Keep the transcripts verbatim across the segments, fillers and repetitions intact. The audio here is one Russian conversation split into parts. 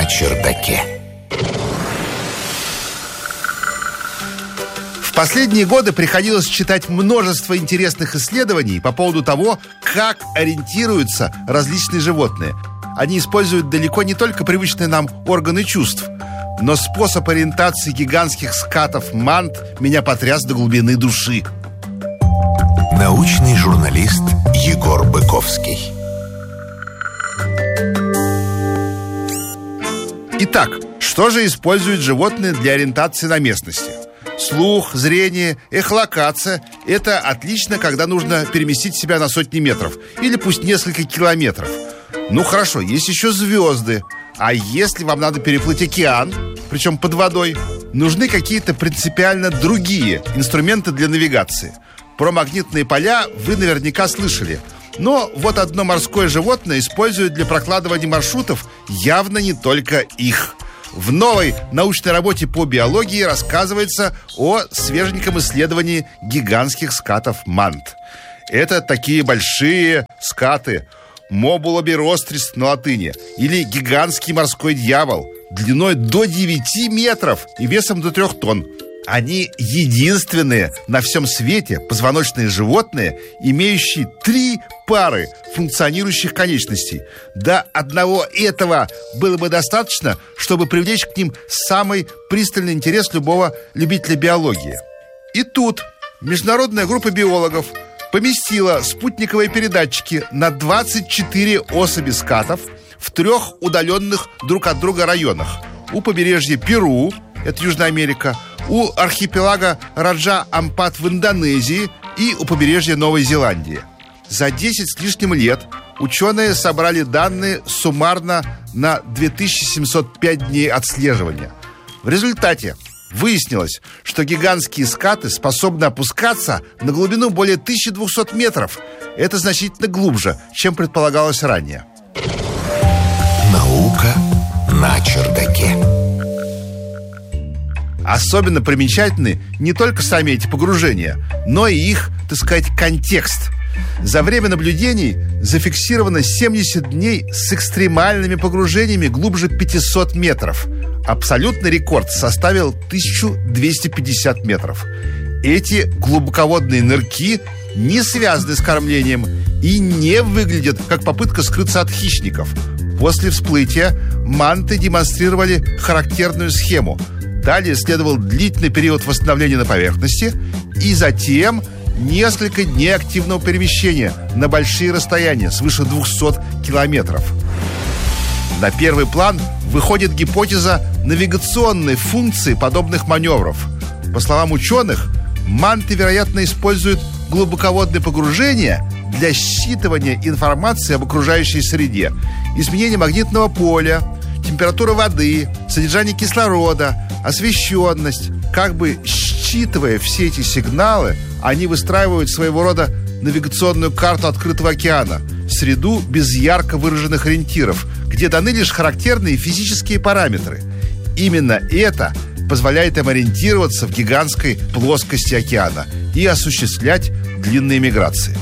на чердаке. В последние годы приходилось читать множество интересных исследований по поводу того, как ориентируются различные животные. Они используют далеко не только привычные нам органы чувств, но способ ориентации гигантских скатов мант меня потряс до глубины души. Научный журналист Егор Быковский. Итак, что же используют животные для ориентации на местности? Слух, зрение, эхолокация – это отлично, когда нужно переместить себя на сотни метров или пусть несколько километров. Ну хорошо, есть еще звезды. А если вам надо переплыть океан, причем под водой, нужны какие-то принципиально другие инструменты для навигации. Про магнитные поля вы наверняка слышали. Но вот одно морское животное использует для прокладывания маршрутов явно не только их. В новой научной работе по биологии рассказывается о свеженьком исследовании гигантских скатов мант. Это такие большие скаты, мобулоберострис на латыни, или гигантский морской дьявол, длиной до девяти метров и весом до трех тонн. Они единственные на всем свете позвоночные животные, имеющие три пары функционирующих конечностей. Да одного этого было бы достаточно, чтобы привлечь к ним самый пристальный интерес любого любителя биологии. И тут международная группа биологов поместила спутниковые передатчики на двадцать четыре особи скатов в трех удаленных друг от друга районах. У побережья Перу, это Южная Америка, у архипелага Раджа-Ампат в Индонезии и у побережья Новой Зеландии. За десять с лишним лет ученые собрали данные суммарно на две тысячи семьсот пять дней отслеживания. В результате выяснилось, что гигантские скаты способны опускаться на глубину более тысячи двухсот метров. Это значительно глубже, чем предполагалось ранее. Наука на чердаке. Особенно примечательны не только сами эти погружения, но и их, так сказать, контекст. За время наблюдений зафиксировано семьдесят дней с экстремальными погружениями глубже пятисот метров. Абсолютный рекорд составил тысячу двести пятьдесят метров. Эти глубоководные нырки не связаны с кормлением и не выглядят как попытка скрыться от хищников. После всплытия манты демонстрировали характерную схему. Далее следовал длительный период восстановления на поверхности и затем несколько дней активного перемещения на большие расстояния, свыше двухсот километров. На первый план выходит гипотеза навигационной функции подобных маневров. По словам ученых, манты, вероятно, используют глубоководные погружения для считывания информации об окружающей среде, изменения магнитного поля, температура воды, содержание кислорода, освещенность. Как бы считывая все эти сигналы, они выстраивают своего рода навигационную карту открытого океана, среду без ярко выраженных ориентиров, где даны лишь характерные физические параметры. Именно это позволяет им ориентироваться в гигантской плоскости океана и осуществлять длинные миграции.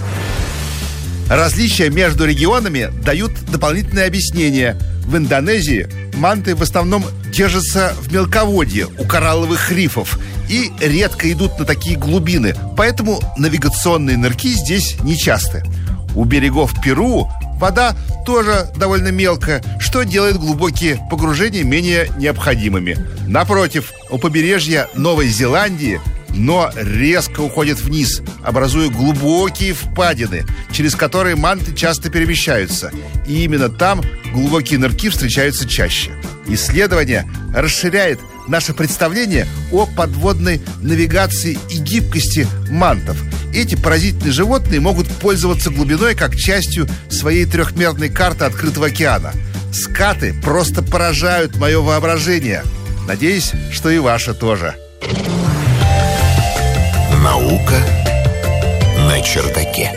Различия между регионами дают дополнительные объяснения. В Индонезии манты в основном держатся в мелководье у коралловых рифов и редко идут на такие глубины, поэтому навигационные нырки здесь нечасты. У берегов Перу вода тоже довольно мелкая, что делает глубокие погружения менее необходимыми. Напротив, у побережья Новой Зеландии дно резко уходит вниз, образуя глубокие впадины, через которые манты часто перемещаются. И именно там глубокие нырки встречаются чаще. Исследование расширяет наше представление о подводной навигации и гибкости мантов. Эти поразительные животные могут пользоваться глубиной как частью своей трехмерной карты открытого океана. Скаты просто поражают мое воображение. Надеюсь, что и ваше тоже. Наука на чердаке.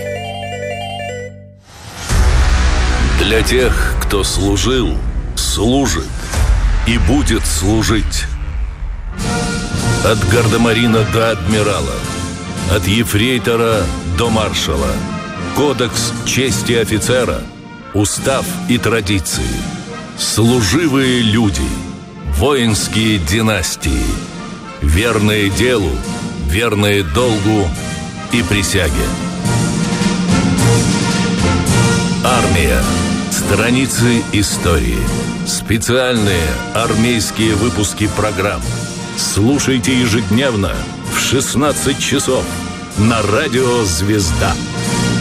Для тех, кто служил, служит и будет служить. От гардемарина до адмирала, от ефрейтора до маршала. Кодекс чести офицера, устав и традиции. Служивые люди, воинские династии, верные делу, верные долгу и присяге. Армия. Страницы истории. Специальные армейские выпуски программ. Слушайте ежедневно в шестнадцать часов на радио «Звезда».